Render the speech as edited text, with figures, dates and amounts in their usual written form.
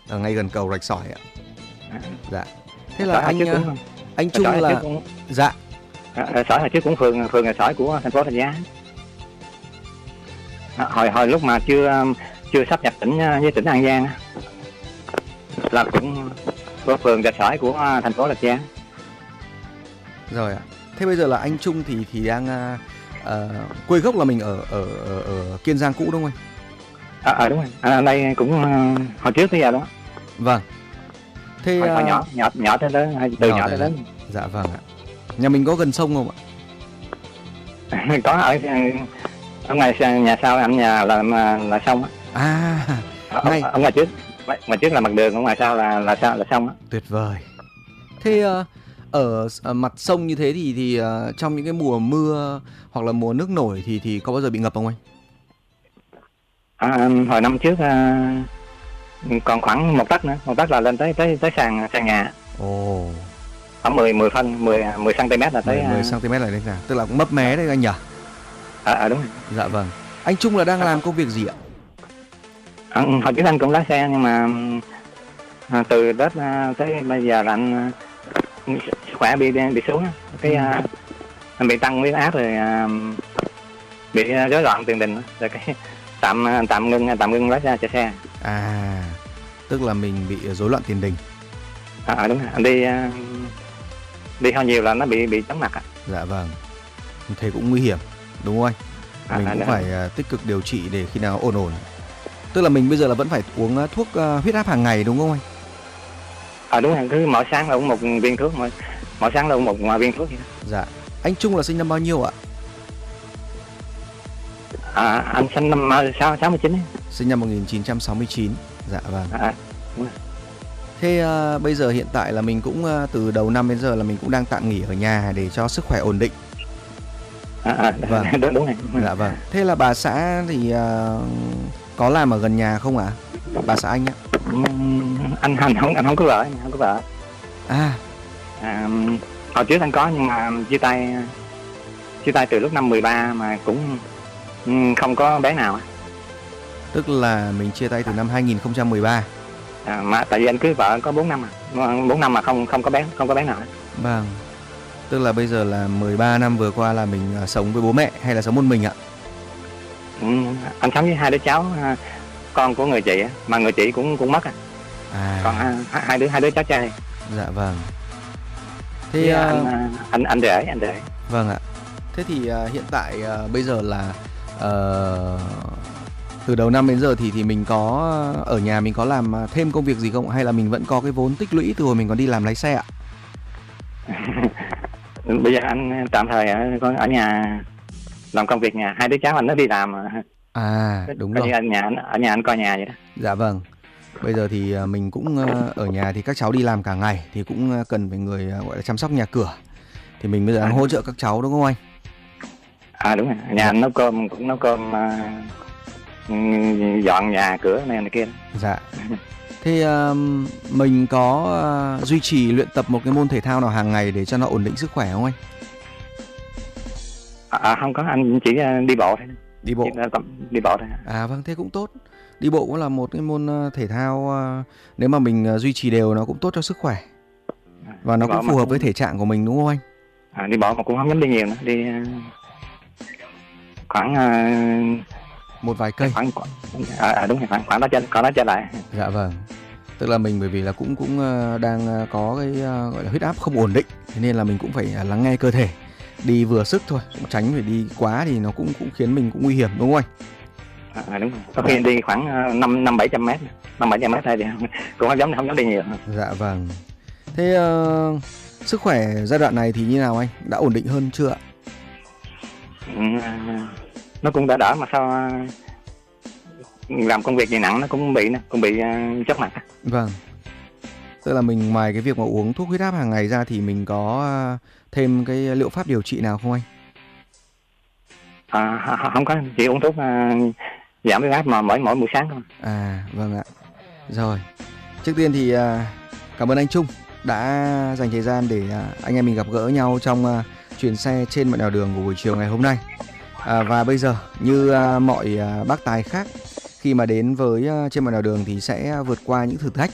ở ngay gần cầu Rạch Sỏi ạ. À, Dạ. Thế là Sỏi hồi trước cũng anh Trung Sỏi hồi là trước cũng dạ Sỏi hồi trước cũng phường là Sỏi của thành phố Rạch Giá. Hồi lúc mà chưa sáp nhập tỉnh với tỉnh An Giang á, là cũng có phường Rạch Sỏi của thành phố Rạch Giá. rồi ạ. Thế bây giờ là anh Trung thì đang quê gốc là mình ở Kiên Giang cũ đúng không anh? Đúng rồi. Ở đây cũng hồi trước tới giờ đó. Vâng. Thế Hồi nhỏ tới lớn, từ nhỏ tới lớn. Dạ vâng ạ. Nhà mình có gần sông không ạ? Có ở ngoài nhà sau anh nhà là sông á. Ngay Ở ngoài trước là mặt đường, ở ngoài sau là sông á. tuyệt vời. Thế ở mặt sông như thế thì trong những cái mùa mưa hoặc là mùa nước nổi thì có bao giờ bị ngập không anh? Hồi năm trước còn khoảng 1 tấc nữa, 1 tấc là lên tới sàn nhà. Ồ. Khoảng 10 cm là tới 10 cm là đến nào? Tức là cũng mấp mé đấy anh nhỉ? Đúng rồi. Dạ vâng. Anh Trung là đang làm công việc gì ạ? Hồi trước anh cũng lái xe, nhưng mà từ Tết tới bây giờ là anh sức khỏe bị xuống á. Anh bị tăng huyết áp rồi, bị rối loạn tiền đình rồi cái tạm ngưng lái xe chạy xe. Tức là mình bị rối loạn tiền đình. Đúng rồi. Anh đi hơi nhiều là nó bị chóng mặt. Dạ vâng. Thế cũng nguy hiểm đúng không anh? Mình cũng phải tích cực điều trị để khi nào ổn. Tức là mình bây giờ là vẫn phải uống thuốc huyết áp hàng ngày đúng không anh? Đúng rồi, cứ mỗi sáng là uống 1 viên thuốc, mỗi sáng là uống 1 viên thuốc vậy đó. Dạ. Anh Trung là sinh năm bao nhiêu ạ? Anh sinh năm 69 ấy. Sinh năm 1969. Dạ vâng. Đúng rồi. Thế bây giờ hiện tại là mình cũng từ đầu năm đến giờ là mình cũng đang tạm nghỉ ở nhà để cho sức khỏe ổn định. Vâng. Đúng rồi. Dạ vâng. Thế là bà xã thì có làm ở gần nhà không ạ? Bà xã anh ạ. Anh không có vợ, hồi trước anh có, nhưng mà chia tay từ lúc năm 13 mà cũng không có bé nào. Tức là mình chia tay từ năm 2013. Mà tại vì anh cưới vợ có 4 năm 4 năm mà không có bé nào. Vâng. Tức là bây giờ là 13 năm vừa qua là mình sống với bố mẹ hay là sống một mình ạ? Anh sống với 2 đứa cháu, con của người chị, mà người chị cũng mất. Còn hai đứa cháu trai. Dạ vâng. Thế anh rể. Vâng ạ. Thế thì hiện tại bây giờ là từ đầu năm đến giờ thì mình có ở nhà mình có làm thêm công việc gì không, hay là mình vẫn có cái vốn tích lũy từ hồi mình còn đi làm lái xe ạ? Bây giờ anh tạm thời ở nhà làm công việc nhà, 2 đứa cháu anh nó đi làm mà. Đúng rồi. Ở nhà anh coi nhà vậy đó. Dạ vâng. Bây giờ thì mình cũng ở nhà thì các cháu đi làm cả ngày thì cũng cần phải người gọi là chăm sóc nhà cửa. Thì mình bây giờ đang hỗ trợ các cháu đúng không anh? Đúng rồi. Nhà anh nấu cơm, cũng nấu cơm, dọn nhà cửa này kia. Dạ. Thế mình có duy trì luyện tập một cái môn thể thao nào hàng ngày để cho nó ổn định sức khỏe không anh? Không có, anh chỉ đi bộ thôi. Đi bộ? Đi bộ thôi. Vâng, thế cũng tốt. Đi bộ cũng là một cái môn thể thao, nếu mà mình duy trì đều nó cũng tốt cho sức khỏe. Và nó cũng phù hợp với thể trạng của mình đúng không anh? Đi bộ mà cũng không dám đi nhiều nữa, đi khoảng một vài cây. Đúng rồi, khoảng đó trở lại. Dạ vâng. Tức là mình bởi vì là cũng đang có cái gọi là huyết áp không ổn định, thế nên là mình cũng phải lắng nghe cơ thể, đi vừa sức thôi, cũng tránh phải đi quá thì nó cũng khiến mình cũng nguy hiểm đúng không anh? Đúng rồi. Có khi đi khoảng 500-700 mét thôi thì cũng không dám đi nhiều. Dạ vâng. Thế sức khỏe giai đoạn này thì như nào anh? Đã ổn định hơn chưa ạ? Nó cũng đã đỡ, mà sao làm công việc gì nặng nó cũng bị chóng mặt. Vâng. Tức là mình ngoài cái việc mà uống thuốc huyết áp hàng ngày ra thì mình có thêm cái liệu pháp điều trị nào không anh? Không có, chỉ uống thuốc giảm huyết áp mà mỗi buổi sáng thôi. Vâng ạ. Rồi. Trước tiên thì cảm ơn anh Trung đã dành thời gian để anh em mình gặp gỡ nhau trong chuyến xe trên mọi nẻo đường của buổi chiều ngày hôm nay. Và bây giờ như mọi bác tài khác, khi mà đến với trên mọi nẻo đường thì sẽ vượt qua những thử thách